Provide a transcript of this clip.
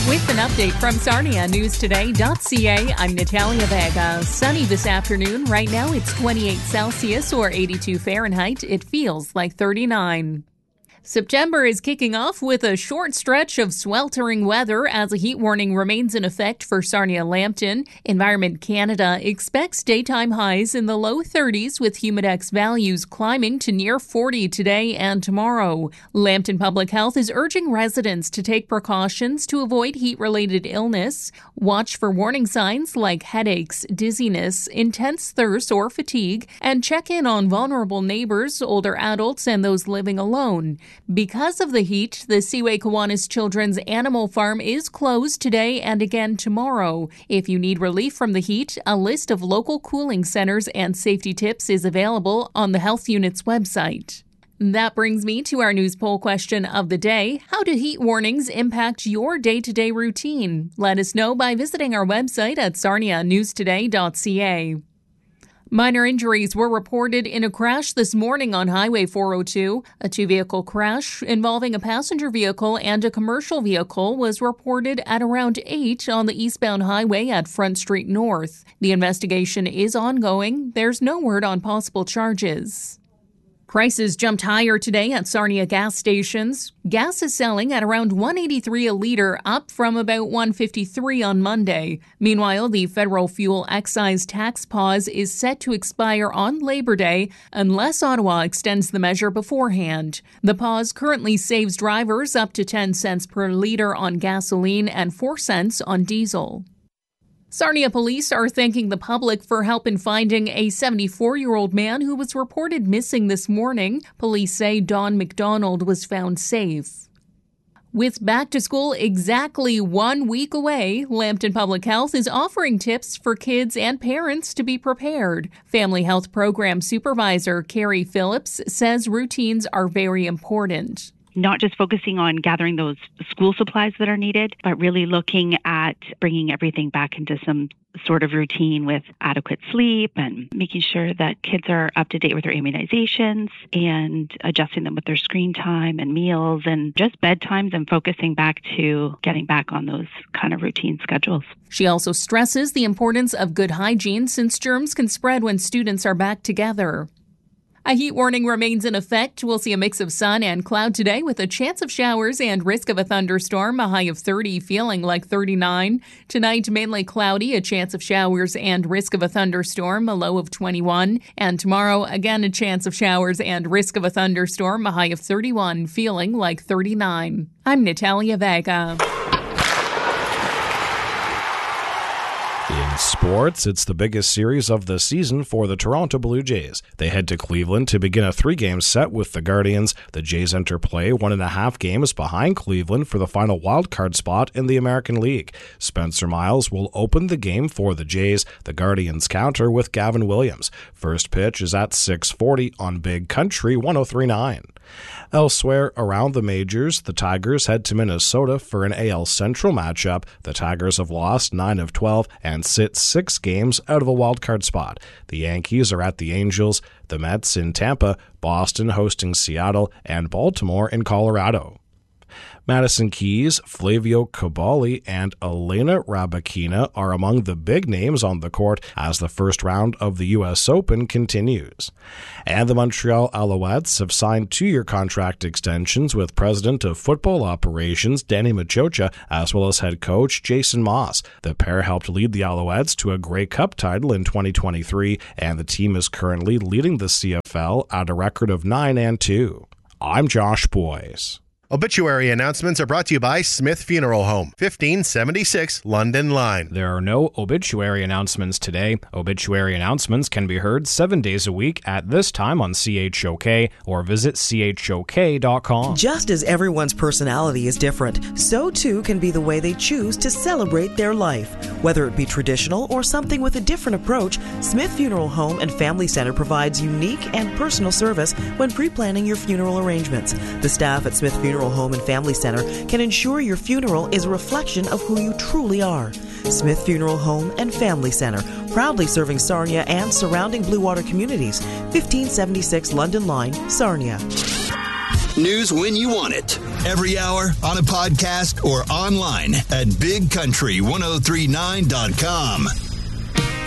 With an update from Sarnia Newstoday.ca, I'm Natalia Vega. Sunny this afternoon. Right now it's 28 Celsius or 82 Fahrenheit. It feels like 39. September is kicking off with a short stretch of sweltering weather as a heat warning remains in effect for Sarnia-Lambton. Environment Canada expects daytime highs in the low 30s with humidex values climbing to near 40 today and tomorrow. Lambton Public Health is urging residents to take precautions to avoid heat-related illness. Watch for warning signs like headaches, dizziness, intense thirst or fatigue, and check in on vulnerable neighbors, older adults, and those living alone. Because of the heat, the Seaway Kiwanis Children's Animal Farm is closed today and again tomorrow. If you need relief from the heat, a list of local cooling centers and safety tips is available on the health unit's website. That brings me to our news poll question of the day. How do heat warnings impact your day-to-day routine? Let us know by visiting our website at sarnianewstoday.ca. Minor injuries were reported in a crash this morning on Highway 402. A two-vehicle crash involving a passenger vehicle and a commercial vehicle was reported at around 8 on the eastbound highway at Front Street North. The investigation is ongoing. There's no word on possible charges. Prices jumped higher today at Sarnia gas stations. Gas is selling at around $1.83 a litre, up from about $1.53 on Monday. Meanwhile, the federal fuel excise tax pause is set to expire on Labor Day unless Ottawa extends the measure beforehand. The pause currently saves drivers up to 10 cents per litre on gasoline and 4 cents on diesel. Sarnia police are thanking the public for help in finding a 74-year-old man who was reported missing this morning. Police say Don McDonald was found safe. With back to school exactly 1 week away, Lambton Public Health is offering tips for kids and parents to be prepared. Family Health Program Supervisor Carrie Phillips says routines are very important. Not just focusing on gathering those school supplies that are needed, but really looking at bringing everything back into some sort of routine with adequate sleep and making sure that kids are up to date with their immunizations and adjusting them with their screen time and meals and just bedtimes and focusing back to getting back on those kind of routine schedules. She also stresses the importance of good hygiene since germs can spread when students are back together. A heat warning remains in effect. We'll see a mix of sun and cloud today with a chance of showers and risk of a thunderstorm, a high of 30, feeling like 39. Tonight, mainly cloudy, a chance of showers and risk of a thunderstorm, a low of 21. And tomorrow, again, a chance of showers and risk of a thunderstorm, a high of 31, feeling like 39. I'm Natalia Vega. In sports, it's the biggest series of the season for the Toronto Blue Jays. They head to Cleveland to begin a 3-game set with the Guardians. The Jays enter play 1.5 games behind Cleveland for the final wildcard spot in the American League. Spencer Miles will open the game for the Jays. The Guardians counter with Gavin Williams. First pitch is at 6:40 on Big Country 103.9. Elsewhere around the majors, the Tigers head to Minnesota for an AL Central matchup. The Tigers have lost 9 of 12 and sit 6 games out of a wildcard spot. The Yankees are at the Angels, the Mets in Tampa, Boston hosting Seattle, and Baltimore in Colorado. Madison Keys, Flavio Cabali, and Elena Rybakina are among the big names on the court as the first round of the U.S. Open continues. And the Montreal Alouettes have signed 2-year contract extensions with President of Football Operations Danny Machocha as well as head coach Jason Moss. The pair helped lead the Alouettes to a Grey Cup title in 2023, and the team is currently leading the CFL at a record of 9-2. I'm Josh Boyce. Obituary announcements are brought to you by Smith Funeral Home, 1576 London Line. There are no obituary announcements today. Obituary announcements can be heard 7 days a week at this time on CHOK or visit chok.com. Just as everyone's personality is different, so too can be the way they choose to celebrate their life. Whether it be traditional or something with a different approach, Smith Funeral Home and Family Center provides unique and personal service when pre-planning your funeral arrangements. The staff at Smith Funeral Home and Family Center can ensure your funeral is a reflection of who you truly are. Smith Funeral Home and Family Center, proudly serving Sarnia and surrounding Blue Water communities. 1576 London Line, Sarnia. News when you want it. Every hour on a podcast or online at bigcountry1039.com.